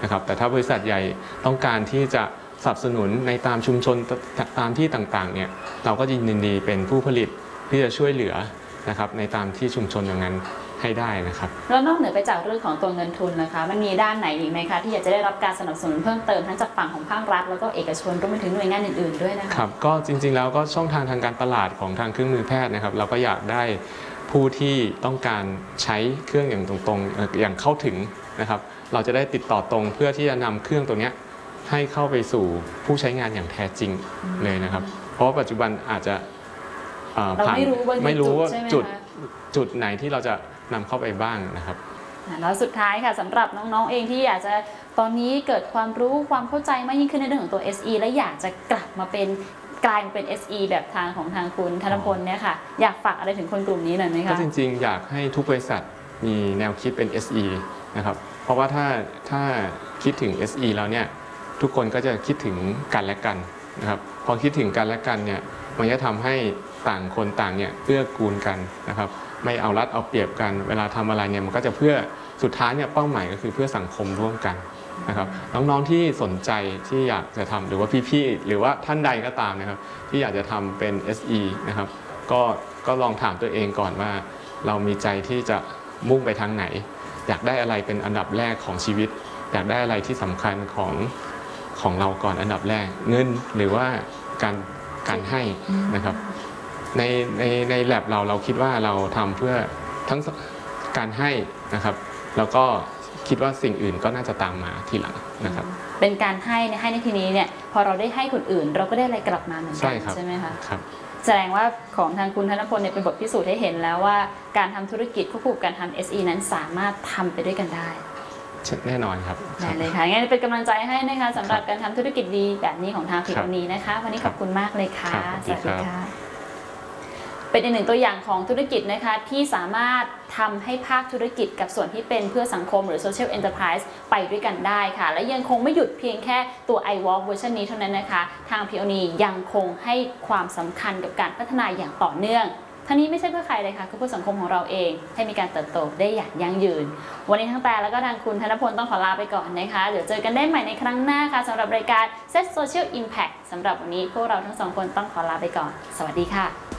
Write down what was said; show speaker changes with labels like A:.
A: นะครับแต่ถ้าบริษัทใหญ่ต้องการที่จะสนับสนุนในตามชุมชนตามที่ต่างๆเนี่ยเราก็ยินดีเป็นผู้ผลิตที่จะช่วยเหลือนะครับในตามที่ชุมชนอย่างนั้นให้ได้นะครับ
B: แล้วนอกเหนือไปจากเรื่องของตัวเงินทุนนะคะมันมีด้านไหนอีกไหมคะที่อยากจะได้รับการสนับสนุนเพิ่มเติมทั้งจากฝั่งของภาครัฐแล้วก็เอกชนรวมไปถึงหน่วยงานอื่นๆด้วยนะคะ
A: ครับก็จริงๆแล้วก็ช่องทางการตลาดของทางเครื่องมือแพทย์นะครับเราก็อยากได้ผู้ที่ต้องการใช้เครื่องอย่างตรงๆอย่างเข้าถึงนะครับเราจะได้ติดต่อตรงเพื่อที่จะนำเครื่องตัวนี้ให้เข้าไปสู่ผู้ใช้งานอย่างแท้จริงเลยนะครับเพราะว่าปัจจุบันอาจจะ
B: ผ่านไม่รู้ว่า
A: จุดไหนที่เราจะนำเข้าไปบ้างนะครับ
B: แล้วสุดท้ายค่ะสำหรับน้องๆเองที่อยากจะตอนนี้เกิดความรู้ความเข้าใจมากยิ่งขึ้นในเรื่องของตัว SE และอยากจะกลับมาเป็นกลายเป็น SE แบบทางของทางคุณธนพลเนี่ยค่ะอยากฝากอะไรถึงคนกลุ่มนี้หน่อยไหมคะ
A: ก็จริงๆอยากให้ทุกบริษัทมีแนวคิดเป็น SE นะครับเพราะว่าถ้าคิดถึง SE แล้วเนี่ยทุกคนก็จะคิดถึงกันและกันนะครับพอคิดถึงกันและกันเนี่ยมันจะทำให้ต่างคนต่างเนี่ยเอื้อกูลกันนะครับไม่เอารัดเอาเปรียบกันเวลาทำอะไรเนี่ยมันก็จะเพื่อสุดท้ายเนี่ยเป้าหมายก็คือเพื่อสังคมร่วมกันนะครับน้องๆที่สนใจที่อยากจะทำหรือว่าพี่ๆหรือว่าท่านใดก็ตามนะครับที่อยากจะทำเป็น SE นะครับก็ลองถามตัวเองก่อนว่าเรามีใจที่จะมุ่งไปทางไหนอยากได้อะไรเป็นอันดับแรกของชีวิตอยากได้อะไรที่สำคัญของเราก่อนอันดับแรกเงินหรือว่าการให้นะครับในแลบเราคิดว่าเราทำเพื่อทั้งการให้นะครับแล้วก็คิดว่าสิ่งอื่นก็น่าจะตามมาทีหลังนะครับ
B: เป็นการให้ในทีนี้เนี่ยพอเราได้ให้คนอื่นเราก็ได้อะไรกลับมาเหมือนกันใช่ไหมคะ
A: ครับ
B: แสดงว่าของทางคุณธนพลเนี่ยเป็นบทพิสูจน์ให้เห็นแล้วว่าการทำธุรกิจควบคู่กับการทำ SE นั้นสามารถทำไปด้วยกันได้
A: แน่นอนครับ
B: ได้เลยค่ะงั้นเป็นกำลังใจให้นะคะสำหรับการทำธุรกิจดีแบบนี้ของทางพีโอนีนะคะวันนี้ขอบคุณมากเลยค่ะ
A: สวัสดีค่ะ
B: เป็นอีกหนึ่งตัวอย่างของธุรกิจนะคะที่สามารถทำให้ภาคธุรกิจกับส่วนที่เป็นเพื่อสังคมหรือ Social Enterprise ไปด้วยกันได้ค่ะและยังคงไม่หยุดเพียงแค่ตัว iWalk เวอร์ชันนี้เท่านั้นนะคะทาง PONE ยังคงให้ความสำคัญกับการพัฒนาอย่างต่อเนื่องทั้งนี้ไม่ใช่เพื่อใครเลยค่ะก็เพื่อสังคมของเราเองให้มีการเติบโตได้อย่างยั่งยืนวันนี้ทั้งแต่แล้วก็ทางคุณธนพลต้องขอลาไปก่อนนะคะเดี๋ยวเจอกันได้ใหม่ในครั้งหน้าค่ะสำหรับรายการ Set Social Impact สำหรับวันนี้พวกเราทั้งสองคนต้องขอลาไปก่อนสวัสดีค่ะ